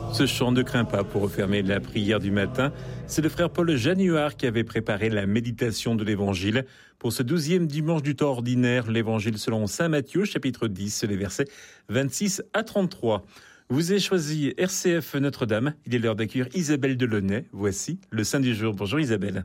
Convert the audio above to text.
Ce chant ne craint pas pour refermer la prière du matin. C'est le frère Paul Januard qui avait préparé la méditation de l'Évangile. Pour ce 12e dimanche du temps ordinaire, l'Évangile selon saint Matthieu, chapitre 10, les versets 26 à 33. Vous avez choisi RCF Notre-Dame. Il est l'heure d'accueillir Isabelle Delaunay. Voici le Saint du jour. Bonjour Isabelle.